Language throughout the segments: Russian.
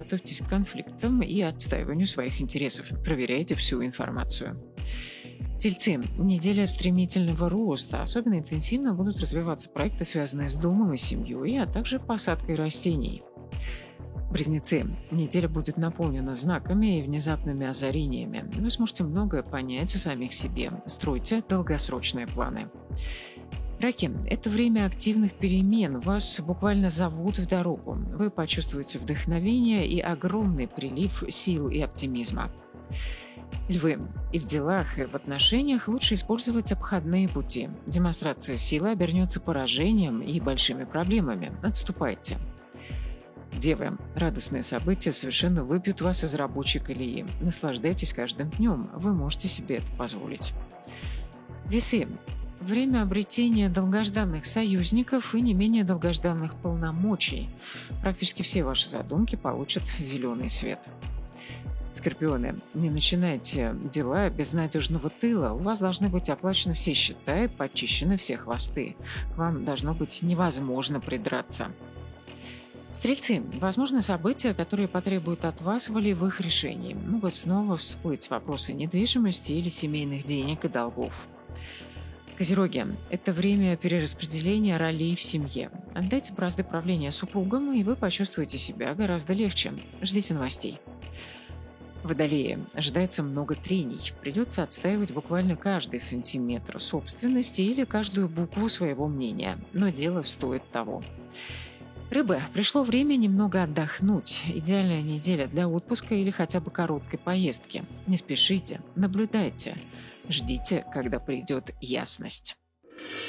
готовьтесь к конфликтам и отстаиванию своих интересов. Проверяйте всю информацию. Тельцы. Неделя стремительного роста. Особенно интенсивно будут развиваться проекты, связанные с домом и семьей, а также посадкой растений. Близнецы. Неделя будет наполнена знаками и внезапными озарениями. Вы сможете многое понять о самих себе. Стройте долгосрочные планы. Раки. Это время активных перемен. Вас буквально зовут в дорогу. Вы почувствуете вдохновение и огромный прилив сил и оптимизма. Львы. И в делах, и в отношениях лучше использовать обходные пути. Демонстрация силы обернется поражением и большими проблемами. Отступайте. Девы. Радостные события совершенно выбьют вас из рабочей колеи. Наслаждайтесь каждым днем. Вы можете себе это позволить. Весы. Время обретения долгожданных союзников и не менее долгожданных полномочий. Практически все ваши задумки получат зеленый свет. Скорпионы. Не начинайте дела без надежного тыла. У вас должны быть оплачены все счета и почищены все хвосты. К вам должно быть невозможно придраться. Стрельцы. Возможны события, которые потребуют от вас волевых решений. Могут снова всплыть вопросы недвижимости или семейных денег и долгов. Козероги. Это время перераспределения ролей в семье. Отдайте бразды правления супругам, и вы почувствуете себя гораздо легче. Ждите новостей. Водолеи. Ожидается много трений. Придется отстаивать буквально каждый сантиметр собственности или каждую букву своего мнения. Но дело стоит того. Рыбы. Пришло время немного отдохнуть. Идеальная неделя для отпуска или хотя бы короткой поездки. Не спешите, наблюдайте. Ждите, когда придет ясность.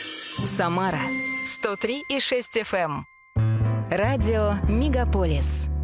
Самара 103,6 FM. Радио Мегаполис.